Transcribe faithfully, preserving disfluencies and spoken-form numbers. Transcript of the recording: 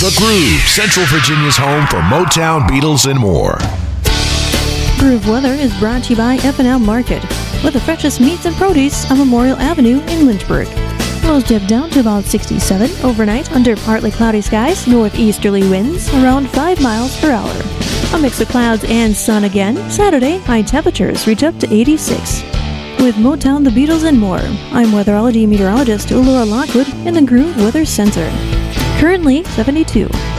The Groove, Central Virginia's home for Motown, Beatles, and more. Groove weather is brought to you by F and L Market, with the freshest meats and produce on Memorial Avenue in Lynchburg. Lows dip down to about sixty-seven overnight under partly cloudy skies, northeasterly winds around five miles per hour. A mix of clouds and sun again. Saturday, high temperatures reach up to eighty-six. With Motown, the Beatles, and more, I'm weatherology meteorologist Laura Lockwood in the Groove Weather Center. Currently seventy-two.